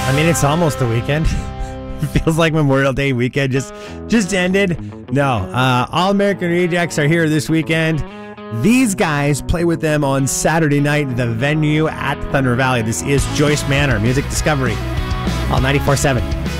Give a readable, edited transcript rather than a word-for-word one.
I mean, it's almost the weekend. Feels like Memorial Day weekend just ended. No, All American Rejects are here this weekend. These guys play with them on Saturday night, the venue at Thunder Valley. This is Joyce Manor, Music Discovery, all 94.7.